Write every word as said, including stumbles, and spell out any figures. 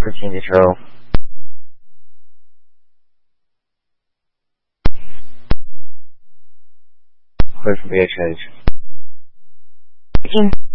Continue to roll. Clear from B H H.